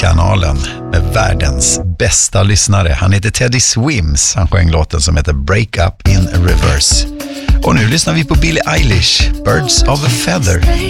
kanalen med världens bästa lyssnare. Han heter Teddy Swims. Han sjöng låten som heter Break Up in Reverse. Och nu lyssnar vi på Billie Eilish, Birds of a Feather.